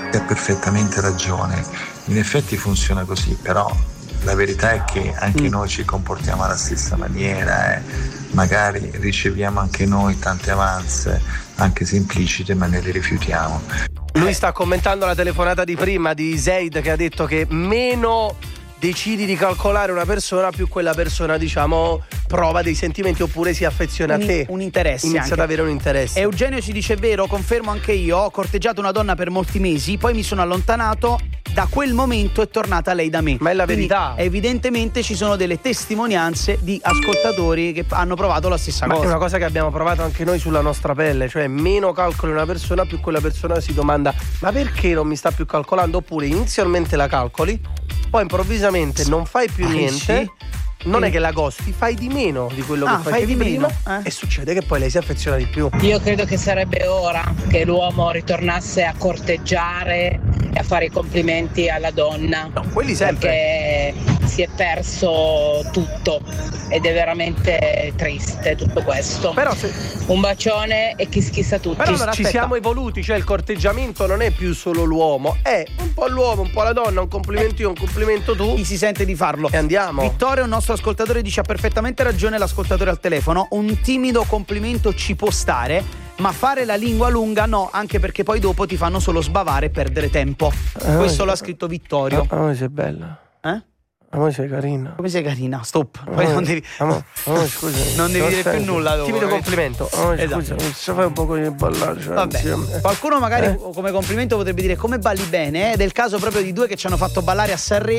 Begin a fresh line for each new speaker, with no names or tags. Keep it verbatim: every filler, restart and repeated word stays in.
Ha perfettamente ragione, in effetti funziona così, però la verità è che anche mm. noi ci comportiamo alla stessa maniera, eh. magari riceviamo anche noi tante avanze, anche se implicite, ma ne le rifiutiamo.
Lui sta commentando la telefonata di prima di Zaid, che ha detto che meno decidi di calcolare una persona, più quella persona, diciamo, prova dei sentimenti oppure si affeziona
un,
a te,
un interesse,
inizia
anche
ad avere un interesse.
Eugenio ci dice: è vero, confermo anche io, ho corteggiato una donna per molti mesi, poi mi sono allontanato, da quel momento è tornata lei da me.
Ma è la
Quindi,
verità.
evidentemente ci sono delle testimonianze di ascoltatori che hanno provato la stessa
Ma
cosa.
è una cosa che abbiamo provato anche noi sulla nostra pelle, cioè meno calcoli una persona, più quella persona si domanda: ma perché non mi sta più calcolando? Oppure inizialmente la calcoli, poi improvvisamente non fai più
ah,
niente,
sì?
non
sì.
è che la gosti, fai di meno di quello
ah,
che
fai
facevi
di
prima
meno, eh?
e succede che poi lei si affeziona di più.
Io credo che sarebbe ora che l'uomo ritornasse a corteggiare e a fare i complimenti alla donna.
No, quelli sempre.
Perché si è perso tutto ed è veramente triste tutto questo.
Però se...
un bacione e kiss kiss a tutti.
Però allora, ci siamo evoluti, cioè il corteggiamento non è più solo l'uomo, è un po' l'uomo, un po' la donna, un complimento io, un complimento tu.
Chi si sente di farlo.
E andiamo.
Vittorio, un nostro ascoltatore, dice: ha perfettamente ragione l'ascoltatore al telefono, un timido complimento ci può stare, ma fare la lingua lunga no, anche perché poi dopo ti fanno solo sbavare e perdere tempo.
Ah,
Questo
sì.
lo ha scritto Vittorio.
Amore, sei bella.
Eh?
Amore, sei carina.
Come sei carina? Stop.
Amore,
Poi non devi
amore, amore, scusa.
non devi dire più nulla dopo.
Timido complimento. Amore,
esatto.
scusa, mi fai un po' di ballare. Cioè,
vabbè,
insieme.
qualcuno magari
eh?
come complimento potrebbe dire: come balli bene, eh? Del caso proprio di due che ci hanno fatto ballare a Sanremo.